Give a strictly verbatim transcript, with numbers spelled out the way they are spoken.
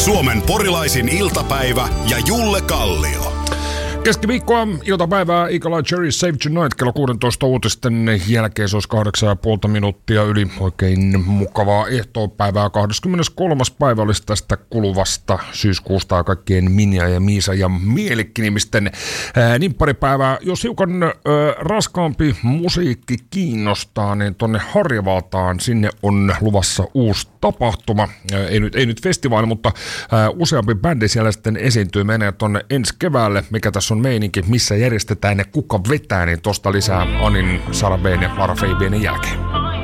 Suomen porilaisin iltapäivä ja Julle Kallio. Keskiviikkoa, iltapäivää, Eagle Eye Cherry Save Tonight kello kuusitoista uutisten jälkeen. Se olisi kahdeksan ja puolta minuuttia yli. Oikein mukavaa ehtoopäivää. kahdeskymmeneskolmas päivä olisi tästä kuluvasta syyskuusta kaikkien Minja ja Miisa ja Mielikki-nimisten ää, nimpparipäivää. Jos hiukan ää, raskaampi musiikki kiinnostaa, niin tonne Harjavaltaan sinne on luvassa uusi tapahtuma. Ää, ei, nyt, ei nyt festivaali, mutta ää, useampi bändi siellä sitten esiintyy. Menee tonne ensi keväälle, mikä tässä on meininki, missä järjestetään ja kuka vetää, niin tosta lisää Anin, Sara B:n ja Lara Fabianin jälkeen.